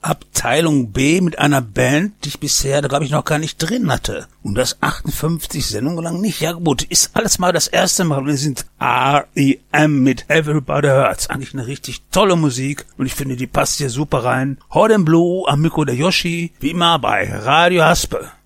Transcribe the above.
Abteilung B mit einer Band, die ich bisher, da glaube ich, noch gar nicht drin hatte. Und das 58 Sendungen lang nicht. Ja gut, ist alles mal das erste Mal. Wir sind R.E.M. mit Everybody Hurts. Eigentlich eine richtig tolle Musik. Und ich finde, die passt hier super rein. Hot and Blue, am Mikro der Yoshi. Wie immer bei Radio Haspel.